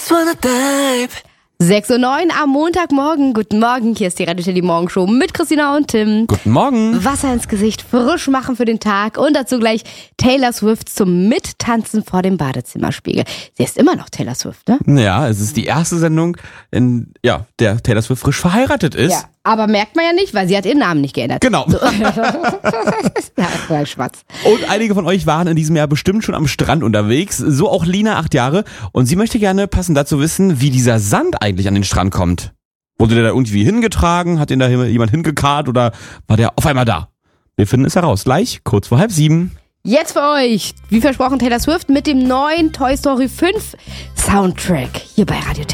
just wanna dive. 6:09 Uhr am Montagmorgen. Guten Morgen, hier ist die Radio Teddy Morgenshow mit Christina und Tim. Guten Morgen. Wasser ins Gesicht, frisch machen für den Tag und dazu gleich Taylor Swift zum Mittanzen vor dem Badezimmerspiegel. Sie ist immer noch Taylor Swift, ne? Ja, es ist die erste Sendung, in der Taylor Swift frisch verheiratet ist. Ja, aber merkt man ja nicht, weil sie hat ihren Namen nicht geändert. Genau. So. Ja, voll schwarz. Und einige von euch waren in diesem Jahr bestimmt schon am Strand unterwegs. So auch Lina, 8 Jahre. Und sie möchte gerne passend dazu wissen, wie dieser Sand eigentlich an den Strand kommt. Wurde der da irgendwie hingetragen? Hat den da jemand hingekarrt oder war der auf einmal da? Wir finden es heraus. Gleich, kurz vor 6:30. Jetzt für euch, wie versprochen, Taylor Swift mit dem neuen Toy Story 5 Soundtrack hier bei Radio Teddy.